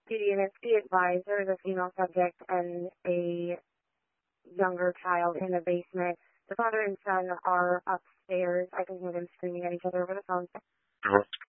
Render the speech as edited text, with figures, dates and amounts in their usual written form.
The units be advised there is a female subject and a younger child in the basement. The father and son are upstairs. I can hear them screaming at each other over the phone.